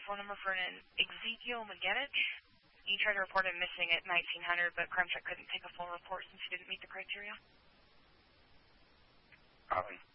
phone number for an Ezekiel McGinich. He tried to report him missing at 1900, but crime check couldn't take a full report since he didn't meet the criteria. Copy.